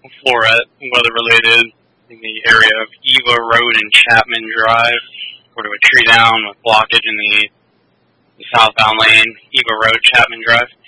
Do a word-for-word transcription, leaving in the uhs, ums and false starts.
Florette, weather-related, in the area of Eva Road and Chapman Drive. According to a tree down with blockage in the, the southbound lane, Eva Road, Chapman Drive.